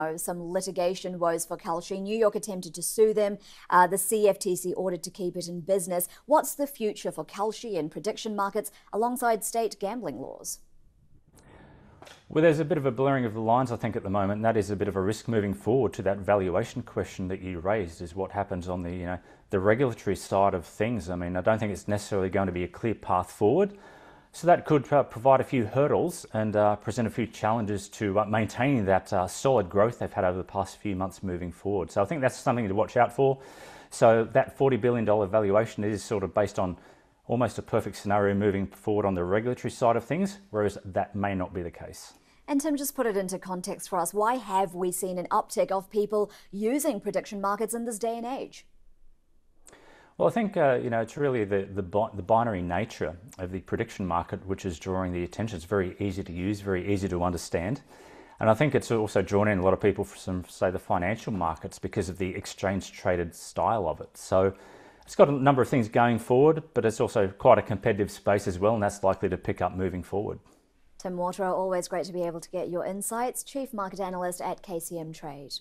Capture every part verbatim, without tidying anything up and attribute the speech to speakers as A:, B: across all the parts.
A: Some litigation woes for Kalshi. New York attempted to sue them. Uh, the C F T C ordered to keep it in business. What's the future for Kalshi in prediction markets alongside state gambling laws?
B: Well, there's a bit of a blurring of the lines, I think, at the moment, and that is a bit of a risk moving forward to that valuation question that you raised, is what happens on the, you know, the regulatory side of things. I mean, I don't think it's necessarily going to be a clear path forward. So that could uh, provide a few hurdles and uh, present a few challenges to uh, maintaining that uh, solid growth they've had over the past few months moving forward. So I think that's something to watch out for. So that forty billion dollars valuation is sort of based on almost a perfect scenario moving forward on the regulatory side of things, whereas that may not be the case.
A: And Tim, just put it into context for us. Why have we seen an uptick of people using prediction markets in this day and age?
B: Well, I think uh, you know it's really the, the the binary nature of the prediction market which is drawing the attention. It's very easy to use, very easy to understand, and I think it's also drawn in a lot of people from, say, the financial markets because of the exchange-traded style of it. So it's got a number of things going forward, but it's also quite a competitive space as well, and that's likely to pick up moving forward.
A: Tim Waterer, always great to be able to get your insights. Chief Market Analyst at K C M Trade.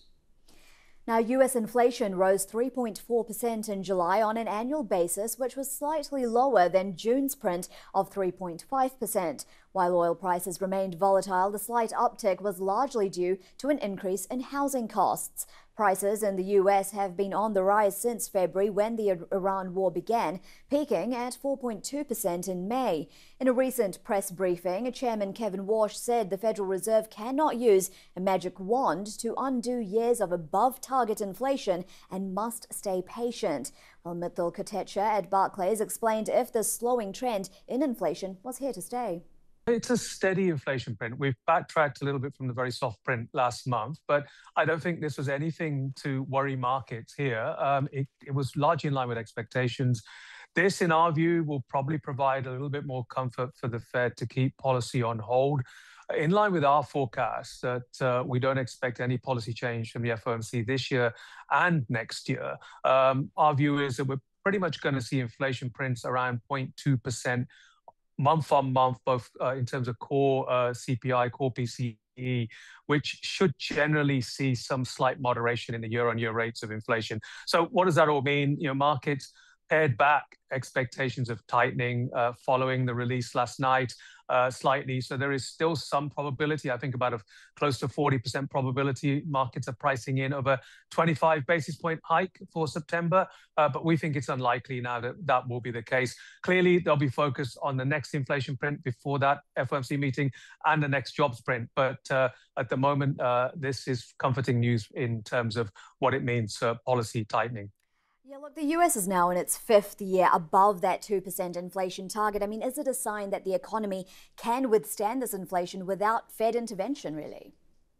A: Now, U S inflation rose three point four percent in July on an annual basis, which was slightly lower than June's print of three point five percent. While oil prices remained volatile, the slight uptick was largely due to an increase in housing costs. Prices in the U S have been on the rise since February, when the Iran war began, peaking at four point two percent in May. In a recent press briefing, Chairman Kevin Warsh said the Federal Reserve cannot use a magic wand to undo years of above-target inflation and must stay patient. While Mithil Kotecha at Barclays explained if the slowing trend in inflation was here to stay.
C: It's a steady inflation print. We've backtracked a little bit from the very soft print last month, but I don't think this was anything to worry markets here. Um, it, it was largely in line with expectations. This, in our view, will probably provide a little bit more comfort for the Fed to keep policy on hold. In line with our forecast that uh, we don't expect any policy change from the F O M C this year and next year. Um, our view is that we're pretty much going to see inflation prints around zero point two percent month on month, both uh, in terms of core uh, C P I, core P C E, which should generally see some slight moderation in the year-on-year rates of inflation. So what does that all mean? You know, markets pared back expectations of tightening uh, following the release last night uh, slightly. So there is still some probability, I think about a close to forty percent probability markets are pricing in of a twenty-five basis point hike for September. Uh, but we think it's unlikely now that that will be the case. Clearly, they'll be focused on the next inflation print before that F O M C meeting and the next jobs print. But uh, at the moment, uh, this is comforting news in terms of what it means for policy tightening.
A: Yeah, look, the U S is now in its fifth year above that two percent inflation target. I mean, is it a sign that the economy can withstand this inflation without Fed intervention, really?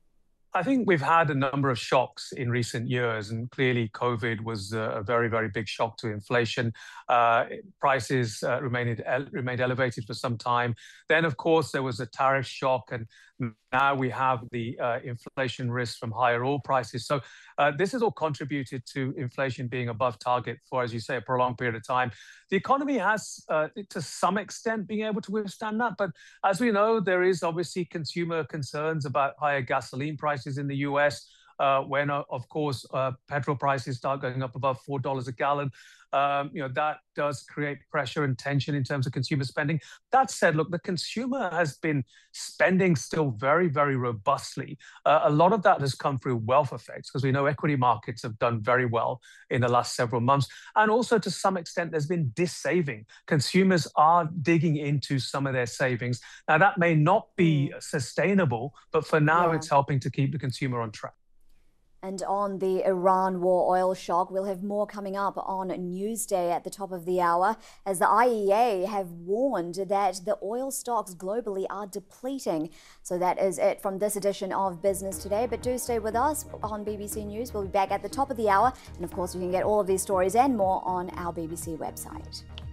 C: I think we've had a number of shocks in recent years, and clearly COVID was a very, very big shock to inflation. Uh, prices uh, remained, remained elevated for some time. Then, of course, there was a tariff shock, and now we have the uh, inflation risk from higher oil prices. So uh, this has all contributed to inflation being above target for, as you say, a prolonged period of time. The economy has, uh, to some extent, been able to withstand that. But as we know, there is obviously consumer concerns about higher gasoline prices in the U S, uh, when, uh, of course, uh, petrol prices start going up above four dollars a gallon. Um, you know, that does create pressure and tension in terms of consumer spending. That said, look, the consumer has been spending still very, very robustly. Uh, a lot of that has come through wealth effects, because we know equity markets have done very well in the last several months. And also, to some extent, there's been dissaving. Consumers are digging into some of their savings. Now, that may not be sustainable, but for now, yeah, it's helping to keep the consumer on track.
A: And on the Iran war oil shock, we'll have more coming up on Newsday at the top of the hour, as the I E A have warned that the oil stocks globally are depleting. So that is it from this edition of Business Today. But do stay with us on B B C News. We'll be back at the top of the hour. And of course, you can get all of these stories and more on our B B C website.